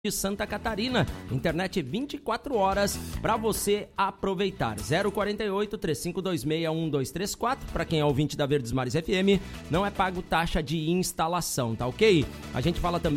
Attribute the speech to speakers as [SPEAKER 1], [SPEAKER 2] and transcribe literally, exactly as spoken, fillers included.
[SPEAKER 1] de Santa Catarina, internet vinte e quatro horas para você aproveitar. Zero quarenta e oito, três cinco dois seis, um dois três quatro, para quem é ouvinte da Verdes Mares F M, não é pago taxa de instalação, tá ok? A gente fala também